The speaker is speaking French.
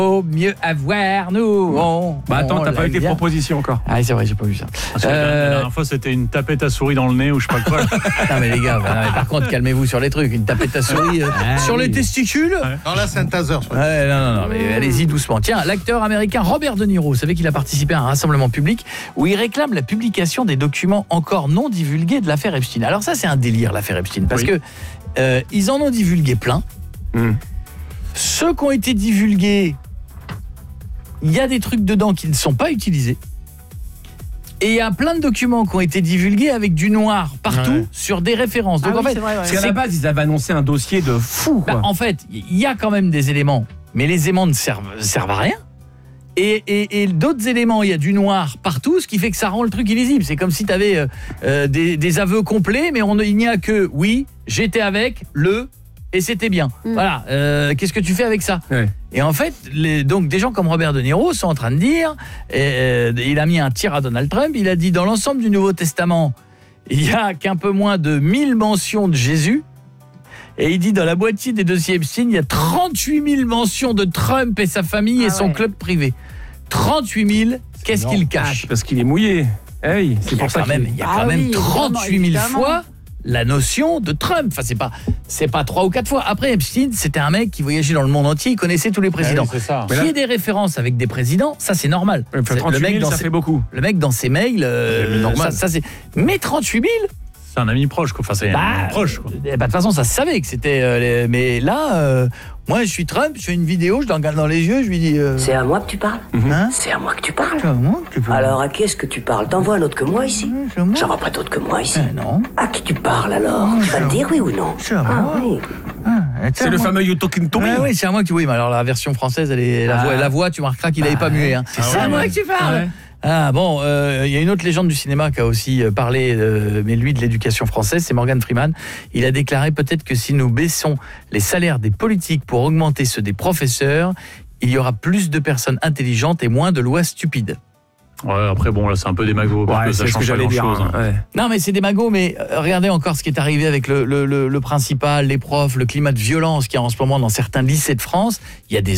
Faut mieux avoir, nous. Attends, t'as pas eu tes propositions encore. Ah, c'est vrai, j'ai pas vu ça. Parce que la dernière fois, c'était une tapette à souris dans le nez ou je sais pas quoi. Non, mais les gars, par contre, calmez-vous sur les trucs. Une tapette à souris sur les testicules. Non, là, c'est un taser. Ouais, non, mais allez-y doucement. Tiens, l'acteur américain Robert De Niro, vous savez qu'il a participé à un rassemblement public où il réclame la publication des documents encore non divulgués de l'affaire Epstein. Alors ça, c'est un délire, l'affaire Epstein, parce que ils en ont divulgué plein. Ceux qui ont été divulgués, il y a des trucs dedans qui ne sont pas utilisés. Et il y a plein de documents qui ont été divulgués avec du noir partout sur des références. Donc en fait, parce qu'à la base, ils avaient annoncé un dossier de fou. En fait, il y a quand même des éléments, mais les éléments ne servent à rien. Et d'autres éléments, il y a du noir partout, ce qui fait que ça rend le truc illisible. C'est comme si tu avais des aveux complets, mais il n'y a que oui, j'étais avec et c'était bien. Voilà. Qu'est-ce que tu fais avec ça ? Et en fait, donc des gens comme Robert De Niro sont en train de dire, il a mis un tir à Donald Trump, il a dit dans l'ensemble du Nouveau Testament, il y a qu'un peu moins de 1000 mentions de Jésus. Et il dit dans la moitié des dossiers Epstein, il y a 38 000 mentions de Trump et sa famille et son club privé. 38 000, qu'est-ce qu'il cache ? Parce qu'il est mouillé. Hey, c'est pour ça il y a quand même 38 000 fois la notion de Trump. Enfin, c'est pas 3 ou 4 fois. Après, Epstein, c'était un mec qui voyageait dans le monde entier, il connaissait tous les présidents. c'est ça. Qu'il y ait des références avec des présidents, ça c'est normal. 38 000, ça fait beaucoup. Le mec dans ses mails, normal. ça c'est... Mais 38 000 C'est un ami proche, quoi. Enfin, c'est un ami proche, quoi. De toute façon, ça se savait que c'était... mais là, moi, je suis Trump, je fais une vidéo, je le regarde dans les yeux, je lui dis... C'est à moi que tu parles C'est à moi que tu parles Alors, à qui est-ce que tu parles ? T'en vois un autre que moi ici ? J'en vois pas d'autre que moi ici. Non. À qui tu parles alors ? Tu vas le dire, oui ou non ? C'est à moi. Oui. C'est le fameux You Talking To Me. Oui, c'est à moi que tu... Oui, mais alors la version française, la voix, tu remarqueras qu'il n'avait pas mué. Hein. C'est à moi que tu parles. Ah bon, il y a une autre légende du cinéma qui a aussi parlé, mais lui, de l'éducation française, c'est Morgan Freeman. Il a déclaré peut-être que si nous baissons les salaires des politiques pour augmenter ceux des professeurs, il y aura plus de personnes intelligentes et moins de lois stupides. Ouais, après bon, là c'est un peu des magots, parce que ça change pas grand-chose. Non, mais c'est des magots, mais regardez encore ce qui est arrivé avec le principal, les profs, le climat de violence qu'il y a en ce moment dans certains lycées de France. Il y a des